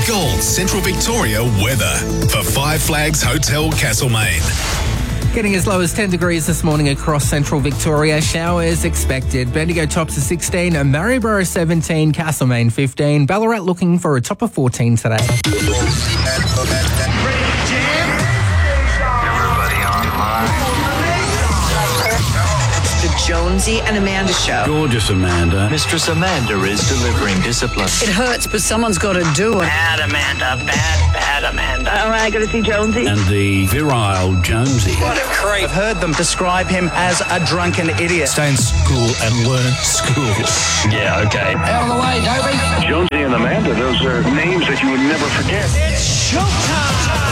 Gold Central Victoria weather for Five Flags Hotel Castlemaine. Getting as low as 10 degrees this morning across central Victoria. Showers expected. Bendigo tops to 16, Maryborough 17, Castlemaine 15. Ballarat looking for a top of 14 today. Everybody online. The Jonesy and Amanda Show. Gorgeous Amanda. Mistress Amanda is delivering discipline. It hurts, but someone's got to do it. Bad Amanda, bad Amanda. All right, got to see Jonesy. And the virile Jonesy. What a creep. I've heard them describe him as a drunken idiot. Stay in school and learn school. Yeah, okay. Out of the way, Toby. Jonesy and Amanda, those are names that you would never forget. It's showtime.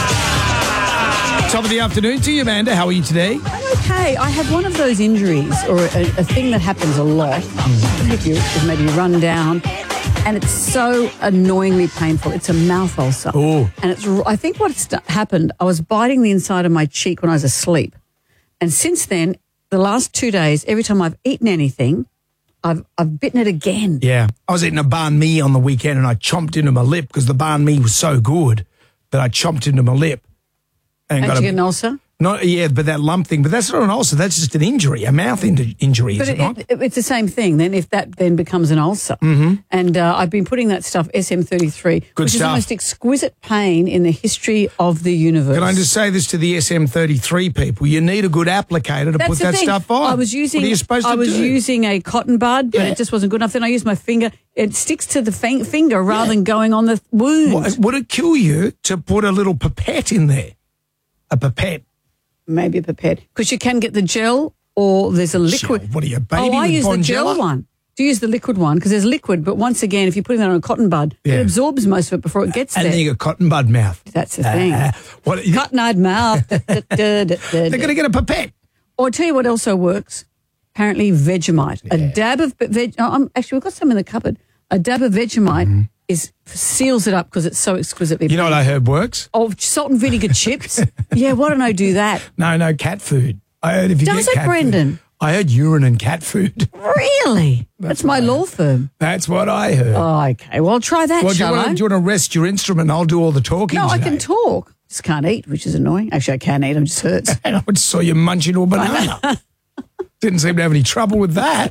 Top of the afternoon to you, Amanda. How are you today? I'm okay. I have one of those injuries or a thing that happens a lot. If you maybe run down and it's so annoyingly painful. It's a mouth ulcer. Oh. And I think what's happened, I was biting the inside of my cheek when I was asleep. And since then, the last 2 days, every time I've eaten anything, I've bitten it again. Yeah. I was eating a banh mi on the weekend and I chomped into my lip because the banh mi was so good that I chomped into my lip. And Did you get an ulcer? But that lump thing. But that's not an ulcer. That's just an injury, a mouth injury, is it not? It's the same thing. Then if that then becomes an ulcer. Mm-hmm. And I've been putting that stuff, SM33, which is the most exquisite pain in the history of the universe. Can I just say this to the SM33 people? You need a good applicator to put that stuff on. I was using, what are you supposed to do? using a cotton bud, but it just wasn't good enough. Then I used my finger. It sticks to the finger rather than going on the wound. Would it kill you to put a little pipette in there? A pipette. Maybe a pipette. Because you can get the gel or there's a liquid. Gel. What are you, baby? I use Bonjela? the gel one. Do you use the liquid one? Because there's liquid, but once again, if you're putting that on a cotton bud, it absorbs most of it before it gets there. And then you got cotton bud mouth. That's the thing. Cotton-eyed mouth. They're going to get a pipette. Or I'll tell you what also works. Apparently Vegemite. Yeah. A dab of actually, we've got some in the cupboard. A dab of Vegemite seals it up because it's so exquisitely. You know what I heard works? Oh, salt and vinegar chips. Yeah, why don't I do that? No, cat food. I heard if you Does get it, cat Brendan? Food, I heard urine and cat food. Really? That's my law firm. That's what I heard. Oh, okay. Well, I'll try that, shall I? Do you want to rest your instrument and I'll do all the talking No, today? I can talk. Just can't eat, which is annoying. Actually, I can eat. It just hurts. And I just saw you munch into a banana. Didn't seem to have any trouble with that.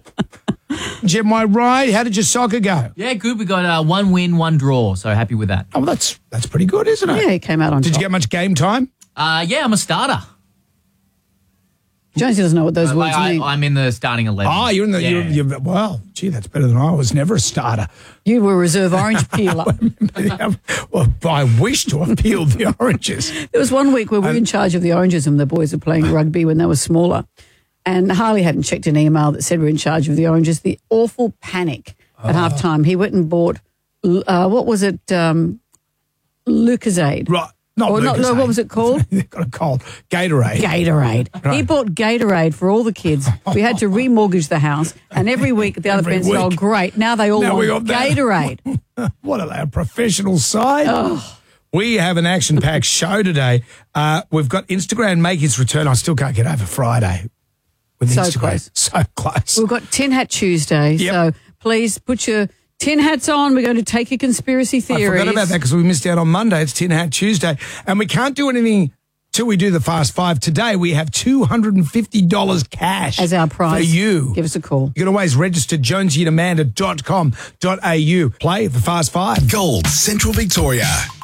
Jim, my right. How did your soccer go? Yeah, good. We got 1 win, 1 draw. So happy with that. Oh, well, that's pretty good, isn't it? Yeah, he came out on top. Did you get much game time? Yeah, I'm a starter. Jonesy doesn't know what those words mean. I'm in the starting 11. Oh, you're in the... Yeah. You're, well, gee, that's better than I was. Never a starter. You were reserve orange peeler. Well, I wish to have peeled the oranges. There was 1 week where we were in charge of the oranges and the boys were playing rugby when they were smaller. And Harley hadn't checked an email that said we're in charge of the oranges. The awful panic at halftime. He went and bought, what was it, Lucozade. Right. No, what was it called? They've got a cold. Gatorade. Right. He bought Gatorade for all the kids. We had to remortgage the house. And every week the other parents said, oh, great, now they all want Gatorade. What are they, a professional side? Oh. We have an action-packed show today. We've got Instagram make its return. I still can't get over Friday. With Instagram. Close. So close. We've got Tin Hat Tuesday, so please put your tin hats on. We're going to take your conspiracy theories. I forgot about that because we missed out on Monday. It's Tin Hat Tuesday. And we can't do anything till we do the Fast Five. Today we have $250 cash as our prize for you. Give us a call. You can always register jonesyandamanda.com.au. Play the Fast Five. Gold Central Victoria.